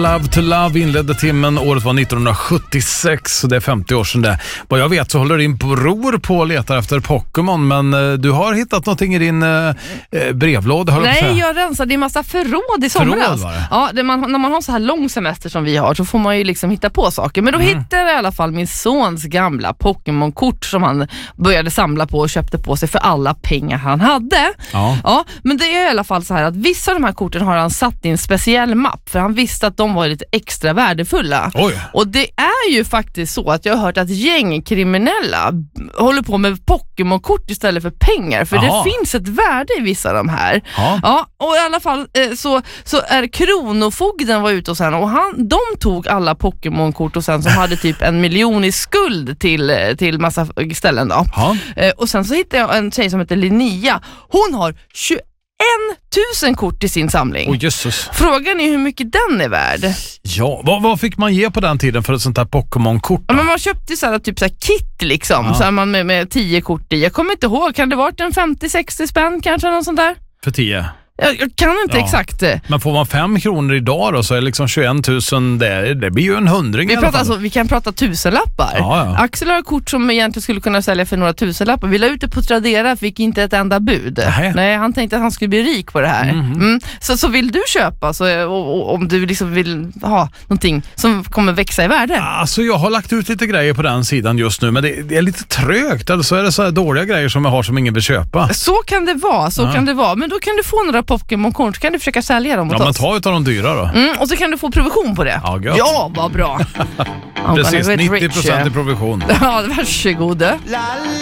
Love to Love inledde timmen, året var 1976, så det är 50 år sedan det. Vad jag vet så håller din bror på och letar efter Pokémon, men du har hittat någonting i din brevlåda. Nej, jag rensade, det är en massa förråd i somras. Ja, när man har så här lång semester som vi har så får man ju liksom hitta på saker. Men då hittade jag i alla fall min sons gamla Pokémon-kort som han började samla på och köpte på sig för alla pengar han hade. Ja, men det är i alla fall så här att vissa av de här korten har han satt i en speciell mapp för han visste att de var lite extra värdefulla. Oj. Och det är ju faktiskt så att jag har hört att gängkriminella håller på med Pokémon-kort istället för pengar. För det finns ett värde i vissa av de här. Ja, och i alla fall så är Kronofogden var ute och sen och de tog alla Pokémon-kort och sen som hade typ 1 miljon i skuld till massa ställen då. Och sen så hittade jag en tjej som heter Linnea. Hon har 21 000 kort i sin samling. Jesus. Frågan är hur mycket den är värd. Ja, vad fick man ge på den tiden för ett sånt här Pokémon-kort? Ja, men man köpte så här, typ så här kit liksom. Så här, man med 10 kort i. Jag kommer inte ihåg, kan det varit en 50-60 spänn kanske någon sånt där? För 10? Jag kan inte exakt. Men får man 5 kronor idag då så är liksom 21 000, det blir ju en 100. Vi kan prata tusenlappar. Ja. Axel har kort som egentligen skulle kunna sälja för några tusenlappar. Vi la ut det på Tradera, fick inte ett enda bud. Nej, han tänkte att han skulle bli rik på det här. Så vill du köpa om du liksom vill ha någonting som kommer växa i värde? Alltså jag har lagt ut lite grejer på den sidan just nu, men det är lite trögt. Eller så är det så här dåliga grejer som jag har som ingen vill köpa. Så kan det vara, men då kan du få några Pokémon-kort, så kan du försöka sälja dem åt oss. Men ta utav de dyra då. Och så kan du få provision på det. Ja, vad bra. Precis, 90% i provision. Ja, varsågod.